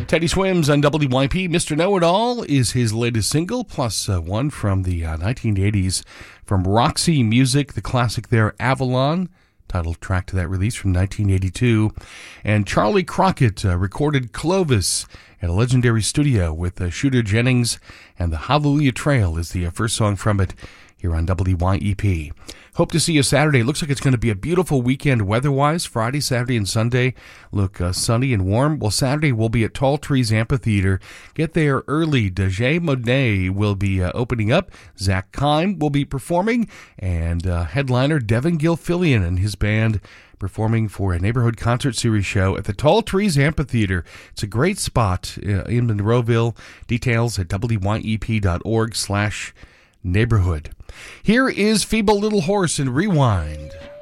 Teddy Swims on WYP. Mr. Know-It-All is his latest single, plus one from the 1980s from Roxy Music, the classic there, Avalon, title track to that release from 1982. And Charlie Crockett recorded Clovis at a legendary studio with Shooter Jennings, and The Hallelujah Trail is the first song from it here on WYEP. Hope to see you Saturday. Looks like it's going to be a beautiful weekend weather-wise. Friday, Saturday, and Sunday look sunny and warm. Well, Saturday we'll be at Tall Trees Amphitheater. Get there early. Dejay Monet will be opening up. Zach Kime will be performing. And headliner Devin Gilfillian and his band performing for a neighborhood concert series show at the Tall Trees Amphitheater. It's a great spot in Monroeville. Details at wyep.org/neighborhood. Here is Feeble Little Horse and Rewind.